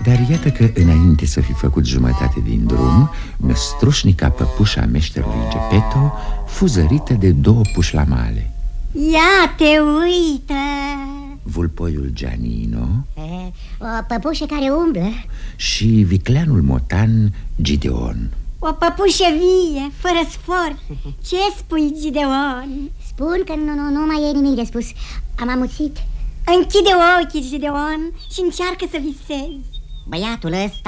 Dar iată că, înainte să fi făcut jumătate din drum, năstrușnica păpușa meșterului Geppetto fu zărită de două pușlamale. Ia te uită! Vulpoiul Gianino, o păpușă care umblă, și vicleanul motan Gideon. o păpușă vie, fără sfor. Ce spui, Gideon? Spun că nu mai e nimic de spus. Am amuțit. Închide ochii, Gideon, și încearcă să visezi. Băiatul ăsta